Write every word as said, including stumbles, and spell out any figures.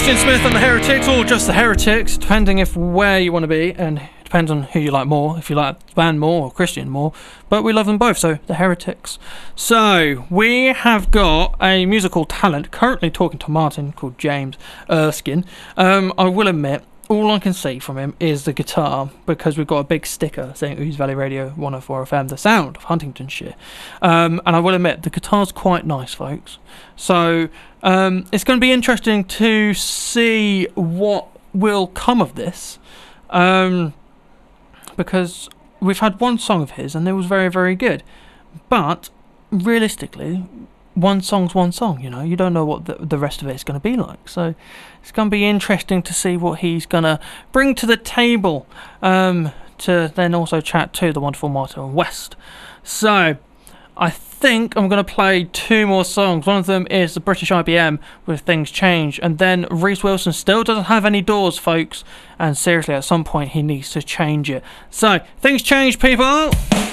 Christian Smith and the Heretics, or just the Heretics, depending if where you want to be, and it depends on who you like more, if you like the band more or Christian more, but we love them both, so the Heretics. So, we have got a musical talent currently talking to Martin called James Erskine. Um, I will admit, all I can see from him is the guitar, because we've got a big sticker saying Ouse Valley Radio one oh four F M, the sound of Huntingdonshire. Um, and I will admit, the guitar's quite nice, folks. So, um, it's going to be interesting to see what will come of this. Um, because we've had one song of his, and it was very, very good. But, realistically, one song's one song, you know. You don't know what the, the rest of it is going to be like. So it's going to be interesting to see what he's going to bring to the table, um, to then also chat to the wonderful Martin West. So I think I'm going to play two more songs. One of them is the British I B M with Things Change, and then Reese Wilson still doesn't have any doors, folks, and seriously, at some point he needs to change it. So, Things Change, people!